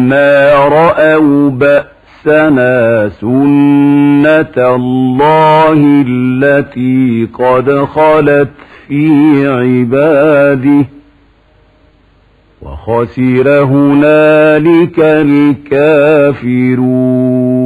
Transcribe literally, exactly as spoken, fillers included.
فلما رأوا بأسنا سنة الله التي قد خلت في عباده وخسر هنالك الكافرون.